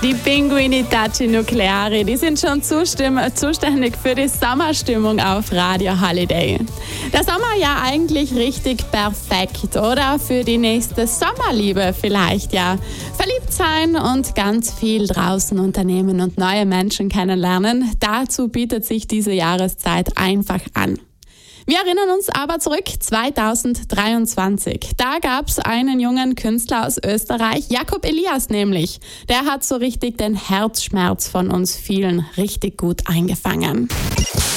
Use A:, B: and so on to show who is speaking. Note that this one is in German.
A: Die Pinguinitaci Nucleari, die sind schon zuständig für die Sommerstimmung auf Radio Holiday. Der Sommer ja eigentlich richtig perfekt, oder? Für die nächste Sommerliebe vielleicht, ja. Verliebt sein und ganz viel draußen unternehmen und neue Menschen kennenlernen. Dazu bietet sich diese Jahreszeit einfach an. Wir erinnern uns aber zurück, 2023. Da gab es einen jungen Künstler aus Österreich, Jakob Elias nämlich. Der hat so richtig den Herzschmerz von uns vielen richtig gut eingefangen.